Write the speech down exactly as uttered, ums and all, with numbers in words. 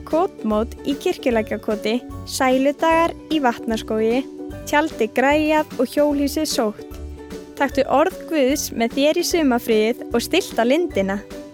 kotmót í Kirkjulækjarkoti, sæludagar í Vatnaskógi, tjaldi græjað og hjólhýsið sótt. Taktu orð Guðs með þér í sumarfríið og stilltu á lindina.